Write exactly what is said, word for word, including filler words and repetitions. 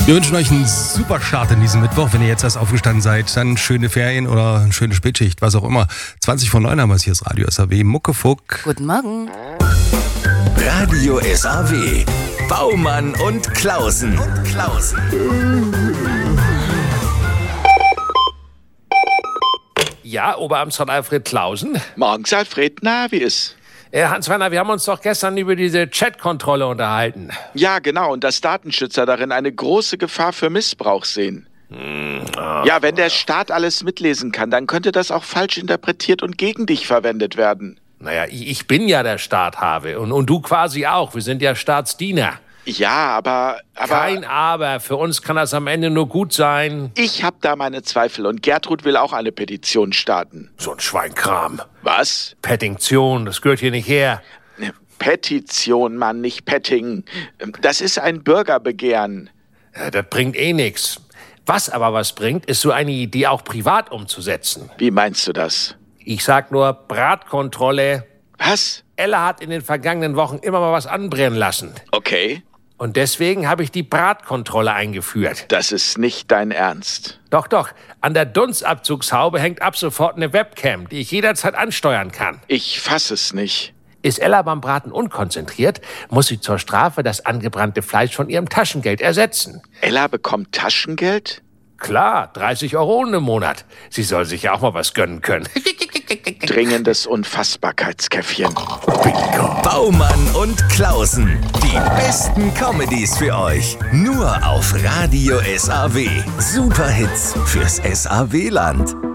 Wir wünschen euch einen super Start in diesem Mittwoch. Wenn ihr jetzt erst aufgestanden seid, dann schöne Ferien oder eine schöne Spätschicht, was auch immer. zwanzig vor neun haben wir es, hier ist Radio S A W. Muckefuck. Guten Morgen. Radio S A W. Baumann und Klausen. Und Klausen. Ja, Oberamtsrat Alfred Klausen. Morgens, Alfred. Na, wie ist? Äh, Hans-Werner, wir haben uns doch gestern über diese Chat-Kontrolle unterhalten. Ja, genau. Und dass Datenschützer darin eine große Gefahr für Missbrauch sehen. Hm, oh. Ja, wenn der Staat alles mitlesen kann, dann könnte das auch falsch interpretiert und gegen dich verwendet werden. Naja, ich bin ja der Staat, Have. Und, und du quasi auch. Wir sind ja Staatsdiener. Ja, aber, aber... Kein Aber. Für uns kann das am Ende nur gut sein. Ich hab da meine Zweifel und Gertrud will auch eine Petition starten. So ein Schweinkram. Was? Petition, das gehört hier nicht her. Petition, Mann, nicht Petting. Das ist ein Bürgerbegehren. Ja, das bringt eh nichts. Was aber was bringt, ist so eine Idee auch privat umzusetzen. Wie meinst du das? Ich sag nur Bratkontrolle. Was? Ella hat in den vergangenen Wochen immer mal was anbrennen lassen. Okay. Und deswegen habe ich die Bratkontrolle eingeführt. Das ist nicht dein Ernst. Doch, doch. An der Dunstabzugshaube hängt ab sofort eine Webcam, die ich jederzeit ansteuern kann. Ich fass es nicht. Ist Ella beim Braten unkonzentriert, muss sie zur Strafe das angebrannte Fleisch von ihrem Taschengeld ersetzen. Ella bekommt Taschengeld? Klar, dreißig Euro im Monat. Sie soll sich ja auch mal was gönnen können. Dringendes Unfassbarkeitskäffchen. Bingo. Baumann und Klausen. Die besten Comedies für euch. Nur auf Radio S A W. Superhits fürs S A W-Land.